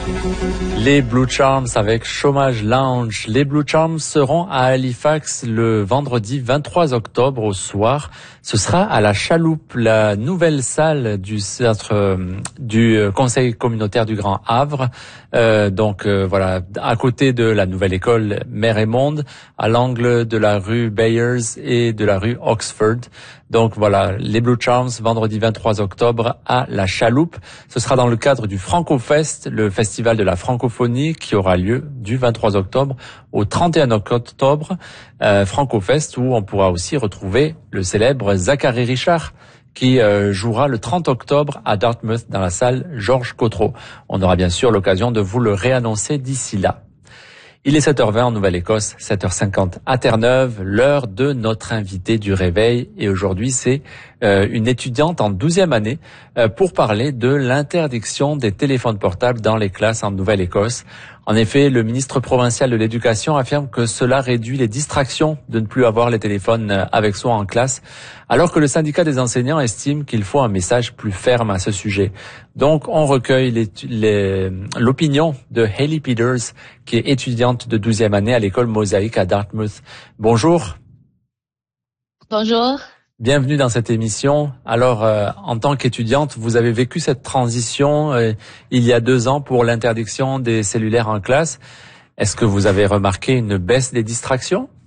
Les Blue Charms avec Chômage Lounge. Les Blue Charms seront à Halifax le vendredi 23 octobre au soir. Ce sera à la Chaloupe, la nouvelle salle du centre du Conseil communautaire du Grand Havre. Voilà, à côté de la nouvelle école Mère et Monde, à l'angle de la rue Bayers et de la rue Oxford. Donc voilà, les Blue Charms, vendredi 23 octobre à la Chaloupe. Ce sera dans le cadre du FrancoFest, le festival de la francophonie qui aura lieu du 23 octobre au 31 octobre. FrancoFest où on pourra aussi retrouver le célèbre Zachary Richard qui jouera le 30 octobre à Dartmouth dans la salle Georges Cotreau. On aura bien sûr l'occasion de vous le réannoncer d'ici là. Il est 7h20 en Nouvelle-Écosse, 7h50 à Terre-Neuve, l'heure de notre invité du réveil. Et aujourd'hui, c'est une étudiante en 12e année pour parler de l'interdiction des téléphones portables dans les classes en Nouvelle-Écosse. En effet, le ministre provincial de l'Éducation affirme que cela réduit les distractions de ne plus avoir les téléphones avec soi en classe, alors que le syndicat des enseignants estime qu'il faut un message plus ferme à ce sujet. Donc, on recueille l'opinion de Hayley Peters, qui est étudiante de 12e année à l'école Mosaïque à Dartmouth. Bonjour. Bonjour. Bienvenue dans cette émission. Alors, en tant qu'étudiante, vous avez vécu cette transition il y a 2 ans pour l'interdiction des cellulaires en classe. Est-ce que vous avez remarqué une baisse des distractions?